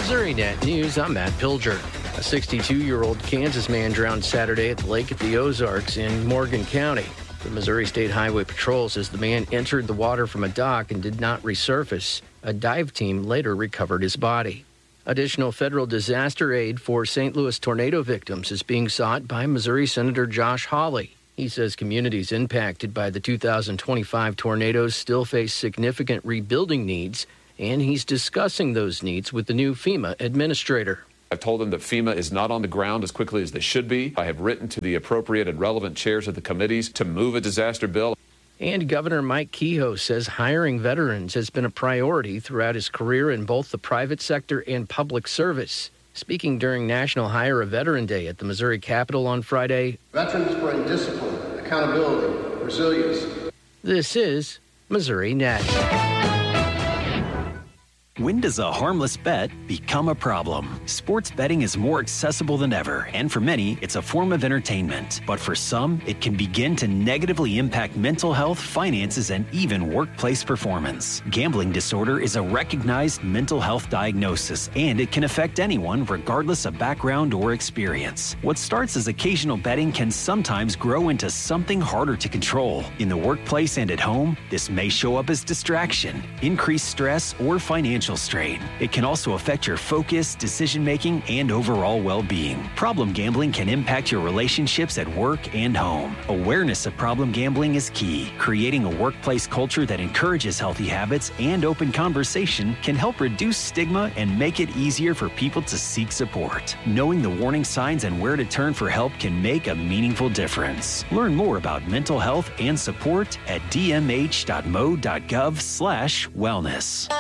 Missouri Net News, I'm Matt Pilger. A 62-year-old Kansas man drowned Saturday at the lake at the Ozarks in Morgan County. The Missouri State Highway Patrol says the man entered the water from a dock and did not resurface. A dive team later recovered his body. Additional federal disaster aid for St. Louis tornado victims is being sought by Missouri Senator Josh Hawley. He says communities impacted by the 2025 tornadoes still face significant rebuilding needs, and he's discussing those needs with the new FEMA administrator. I've told them that FEMA is not on the ground as quickly as they should be. I have written to the appropriate and relevant chairs of the committees to move a disaster bill. And Governor Mike Kehoe says hiring veterans has been a priority throughout his career in both the private sector and public service. Speaking during National Hire a Veteran Day at the Missouri Capitol on Friday, veterans bring discipline, accountability, resilience. This is Missouri Net. When does a harmless bet become a problem? Sports betting is more accessible than ever, and for many, it's a form of entertainment. But for some, it can begin to negatively impact mental health, finances, and even workplace performance. Gambling disorder is a recognized mental health diagnosis, and it can affect anyone regardless of background or experience. What starts as occasional betting can sometimes grow into something harder to control. In the workplace and at home, this may show up as distraction, increased stress, or financial strain. It can also affect your focus, decision-making, and overall well-being. Problem gambling can impact your relationships at work and home. Awareness of problem gambling is key. Creating a workplace culture that encourages healthy habits and open conversation can help reduce stigma and make it easier for people to seek support. Knowing the warning signs and where to turn for help can make a meaningful difference. Learn more about mental health and support at dmh.mo.gov/wellness.